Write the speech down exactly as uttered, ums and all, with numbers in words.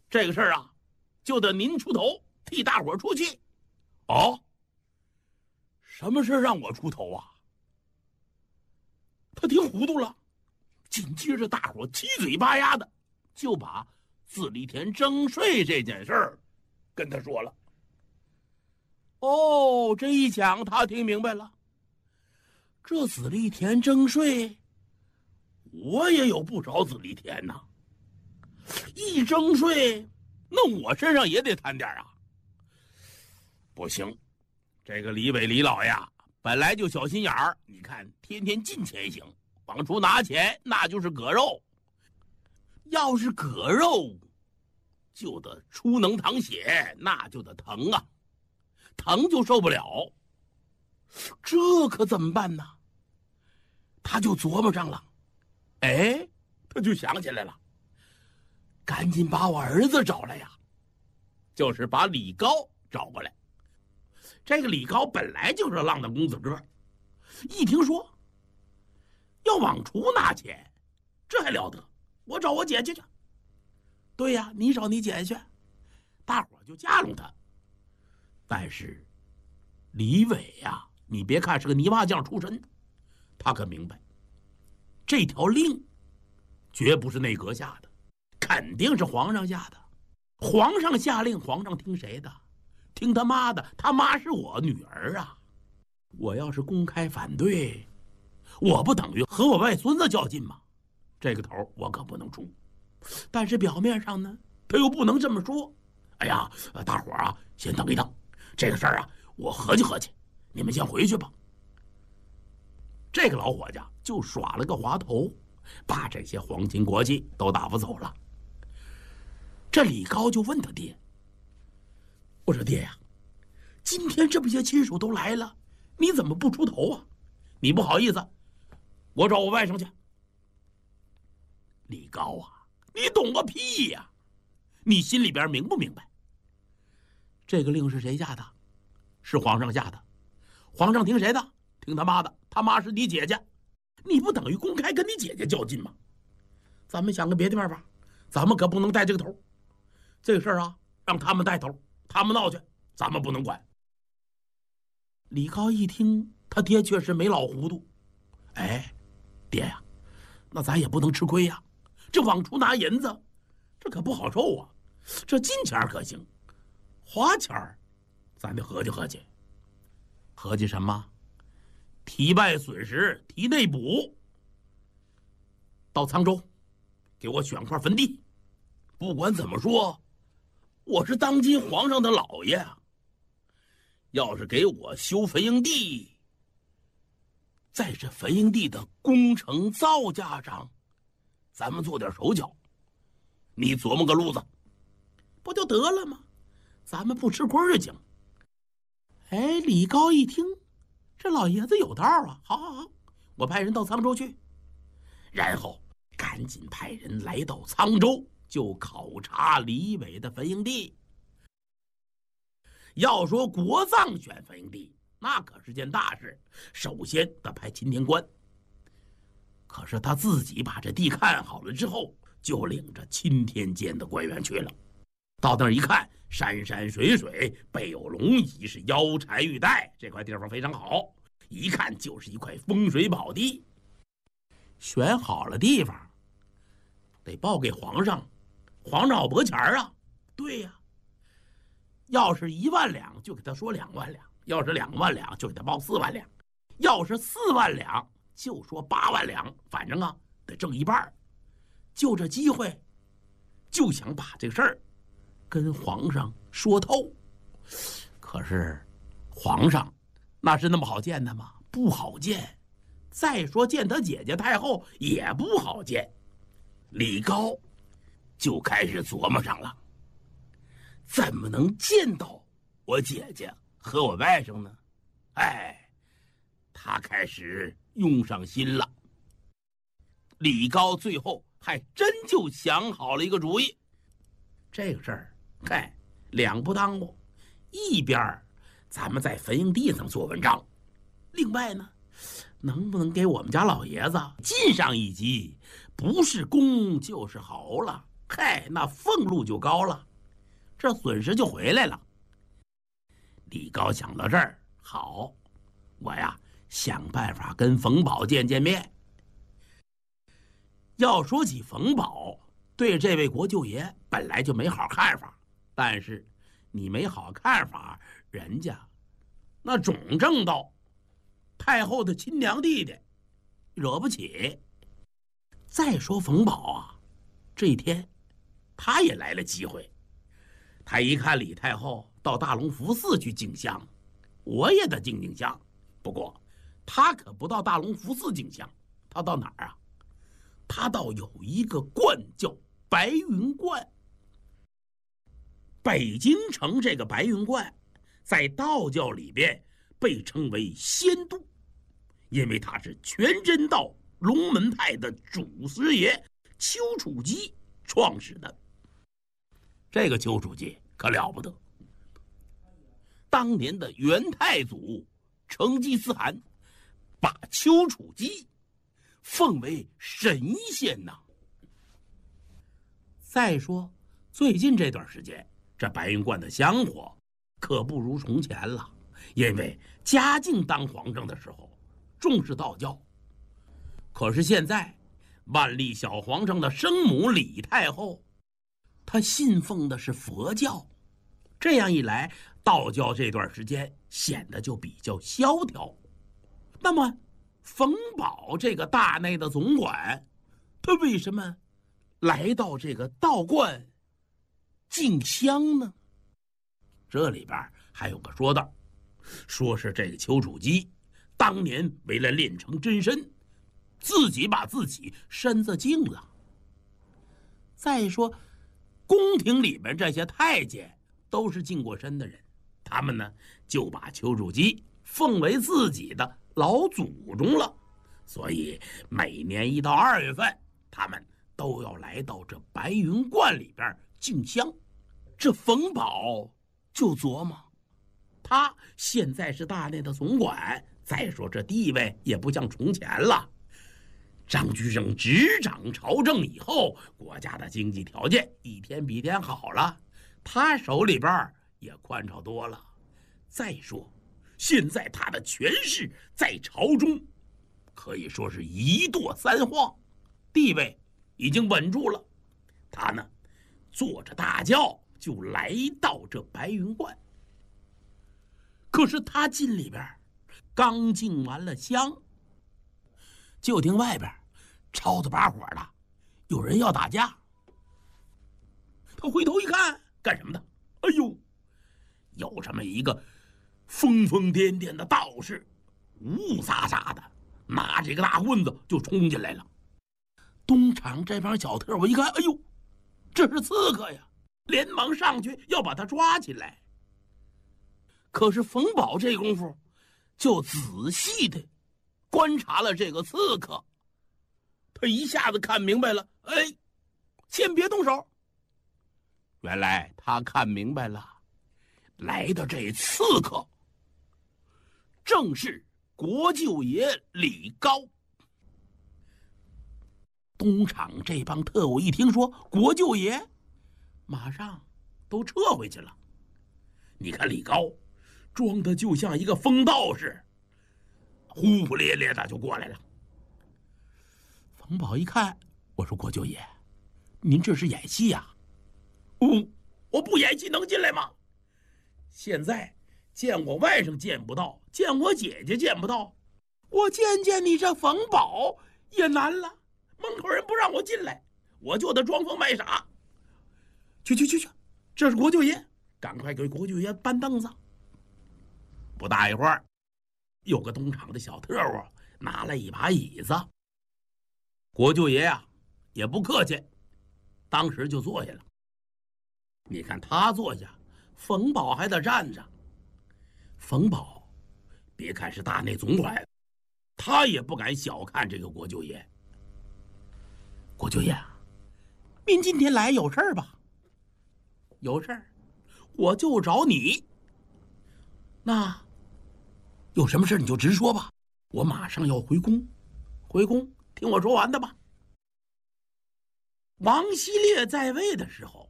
这个事儿啊，就得您出头，替大伙儿出气。哦，什么事让我出头啊？他听糊涂了，紧接着大伙儿七嘴八牙的就把自立田征税这件事儿跟他说了。哦，这一讲他听明白了，这自立田征税，我也有不少自立田呐。一征税，那我身上也得摊点啊。不行，这个李伟李老爷本来就小心眼儿，你看天天进钱行，往出拿钱那就是割肉。要是割肉，就得出能淌血，那就得疼啊，疼就受不了。这可怎么办呢？他就琢磨上了，哎，他就想起来了，赶紧把我儿子找来呀，就是把李高找过来。这个李高本来就是浪荡公子哥，一听说要往出拿钱，这还了得，我找我姐姐去。对呀，你找你姐去，大伙就架拢他。但是李伟呀，你别看是个泥瓦匠出身，他可明白这条令绝不是内阁下的，肯定是皇上下的。皇上下令，皇上听谁的？听他妈的，他妈是我女儿啊！我要是公开反对，我不等于和我外孙子较劲吗？这个头我可不能出。但是表面上呢，他又不能这么说。哎呀，大伙儿啊，先等一等，这个事儿啊，我合计合计，你们先回去吧。这个老伙计就耍了个滑头，把这些皇亲国戚都打发走了。这李高就问他爹：“我说爹呀，今天这么些亲属都来了，你怎么不出头啊？你不好意思，我找我外甥去。”李高啊，你懂个屁呀！你心里边明不明白？这个令是谁下的？是皇上下的。皇上听谁的？听他妈的，他妈是你姐姐。你不等于公开跟你姐姐较劲吗？咱们想个别的办法，咱们可不能带这个头。这个事儿啊，让他们带头，他们闹去，咱们不能管。李高一听，他爹确实没老糊涂。哎，爹呀，那咱也不能吃亏呀。这往出拿银子，这可不好受啊。这金钱可行，花钱咱得合计合计。合计什么？提败损失，提内补。到沧州，给我选块坟地。不管怎么说，我是当今皇上的老爷啊。要是给我修坟营地，在这坟营地的工程造价上，咱们做点手脚，你琢磨个路子，不就得了吗？咱们不吃亏就行。哎，李高一听，这老爷子有道啊！好好好，我派人到沧州去，然后赶紧派人来到沧州，就考察李伟的坟营地。要说国葬选坟营地，那可是件大事，首先得派钦天官。可是他自己把这地看好了之后，就领着钦天监的官员去了。到那儿一看，山山水水，备有龙椅，是腰柴玉带，这块地方非常好，一看就是一块风水宝地。选好了地方，得报给皇上，皇上好拨钱啊。对呀，要是一万两就给他说两万两，要是两万两就给他报四万两，要是四万两就说八万两，反正啊得挣一半。就这机会，就想把这个事儿跟皇上说透。可是皇上那是那么好见的吗？不好见。再说见他姐姐太后也不好见。李高就开始琢磨上了，怎么能见到我姐姐和我外甥呢？哎，他开始用上心了。李高最后还真就想好了一个主意。这个事儿，嗨，两不耽误。一边咱们在坟营地上做文章，另外呢，能不能给我们家老爷子进上一级，不是公就是豪了。 嗨，那俸禄就高了，这损失就回来了。李高想到这儿，好，我呀想办法跟冯保见见面。要说起冯保，对这位国舅爷本来就没好看法，但是你没好看法，人家那总正道太后的亲娘弟弟，惹不起。再说冯保啊，这一天他也来了机会。他一看李太后到大隆福寺去敬香，我也得敬敬香。不过他可不到大隆福寺敬香，他到哪儿啊？他到有一个观叫白云观。北京城这个白云观在道教里边被称为仙都，因为他是全真道龙门派的祖师爷丘处机创始的。这个丘处机可了不得，当年的元太祖成吉思汗把丘处机奉为神仙呐。再说最近这段时间，这白云观的香火可不如从前了，因为嘉靖当皇上的时候重视道教，可是现在万历小皇上的生母李太后，她信奉的是佛教，这样一来，道教这段时间显得就比较萧条。那么冯保这个大内的总管，他为什么来到这个道观敬香呢？这里边还有个说道，说是这个丘处机当年为了练成真身，自己把自己身子净了。再说宫廷里面这些太监都是净过身的人，他们呢就把丘处机奉为自己的老祖宗了，所以每年一到二月份，他们都要来到这白云观里边敬香。这冯保就琢磨，他现在是大内的总管，再说这地位也不像从前了。张居正执掌朝政以后，国家的经济条件一天比一天好了，他手里边也宽敞多了。再说现在他的权势在朝中可以说是一跺三晃，地位已经稳住了。他呢坐着大轿就来到这白云观。可是他进里边刚敬完了香，就听外边吵得把火的，有人要打架。他回头一看，干什么的？哎呦，有这么一个疯疯癫癫的道士，雾撒撒的，拿着一个大棍子就冲进来了。东厂这帮小特，我一看，哎呦，这是刺客呀，连忙上去要把他抓起来。可是冯保这功夫就仔细的观察了这个刺客，他一下子看明白了，哎，先别动手。原来他看明白了，来的这刺客正是国舅爷李高。东厂这帮特务一听说国舅爷，马上都撤回去了。你看李高装的就像一个疯道士，呼呼咧咧的就过来了。冯保一看，我说国舅爷，您这是演戏呀？哦，我不演戏能进来吗？现在见我外甥见不到，见我姐姐见不到，我见见你这冯保也难了。门口人不让我进来，我就得装疯卖傻。去去去去，这是国舅爷，赶快给国舅爷搬凳子。不大一会儿，有个东厂的小特务拿了一把椅子，国舅爷啊也不客气，当时就坐下了。你看他坐下，冯保还得站着。冯保别看是大内总管，他也不敢小看这个国舅爷。国舅爷，您今天来有事儿吧？有事儿，我就找你。那有什么事你就直说吧，我马上要回宫。回宫，听我说完的吧。 王希烈在位的时候，